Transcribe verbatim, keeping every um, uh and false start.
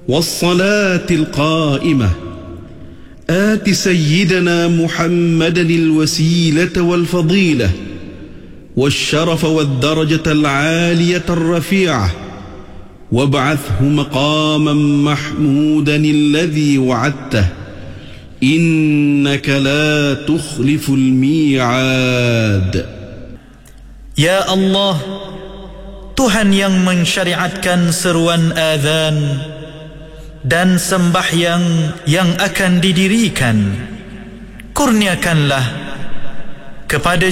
والصلاة القائمة آت سيدنا محمدا الوسيلة والفضيلة والشرف والدرجة العالية الرفيعة وابعثه مقاما محمودا الذي وعدته إنك لا تخلف الميعاد. Ya Allah, Tuhan yang mensyariatkan seruan azan dan sembahyang yang akan didirikan, kurniakanlah kepada